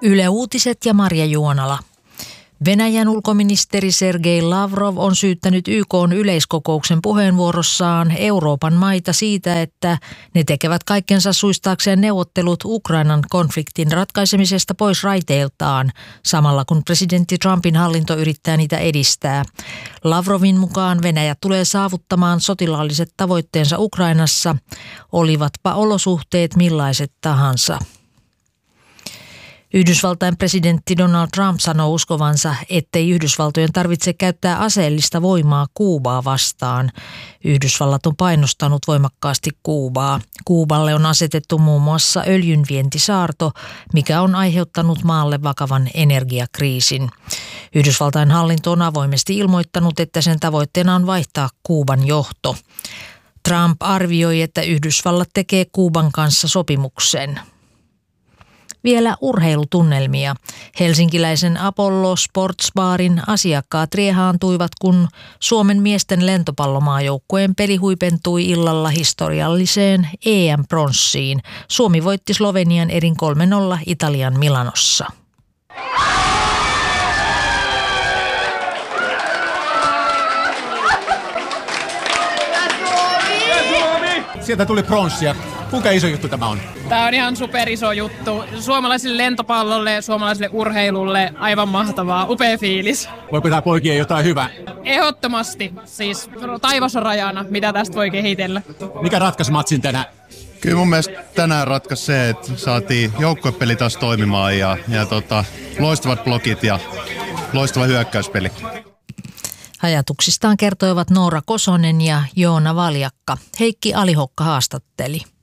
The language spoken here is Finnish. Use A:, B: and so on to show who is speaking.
A: Yle Uutiset ja Marja Juonala. Venäjän ulkoministeri Sergei Lavrov on syyttänyt YK:n yleiskokouksen puheenvuorossaan Euroopan maita siitä, että ne tekevät kaikkensa suistaakseen neuvottelut Ukrainan konfliktin ratkaisemisesta pois raiteiltaan, samalla kun presidentti Trumpin hallinto yrittää niitä edistää. Lavrovin mukaan Venäjä tulee saavuttamaan sotilaalliset tavoitteensa Ukrainassa, olivatpa olosuhteet millaiset tahansa. Yhdysvaltain presidentti Donald Trump sanoo uskovansa, ettei Yhdysvaltojen tarvitse käyttää aseellista voimaa Kuubaa vastaan. Yhdysvallat on painostanut voimakkaasti Kuubaa. Kuuballe on asetettu muun muassa öljynvientisaarto, mikä on aiheuttanut maalle vakavan energiakriisin. Yhdysvaltain hallinto on avoimesti ilmoittanut, että sen tavoitteena on vaihtaa Kuuban johto. Trump arvioi, että Yhdysvallat tekee Kuuban kanssa sopimuksen. Vielä urheilutunnelmia. Helsinkiläisen Apollo Sports Barin asiakkaat riehaantuivat, kun Suomen miesten lentopallomaajoukkueen peli huipentui illalla historialliseen EM-pronssiin. Suomi voitti Slovenian erin 3-0 Italian Milanossa.
B: Sieltä tuli pronssia. Kuinka iso juttu tämä on?
C: Tämä on ihan superiso juttu. Suomalaisille lentopallolle, suomalaiselle urheilulle aivan mahtavaa. Upea fiilis.
B: Voiko tämä poikia jotain hyvää?
C: Ehdottomasti. Siis taivas on rajana, mitä tästä voi kehitellä.
B: Mikä ratkaisi matsin tänään?
D: Kyllä mun mielestä tänään ratkaisi se, että saatiin joukkuepeli taas toimimaan ja loistavat blogit ja loistava hyökkäyspeli.
A: Ajatuksistaan kertoivat Noora Kosonen ja Joona Valjakka. Heikki Alihokka haastatteli.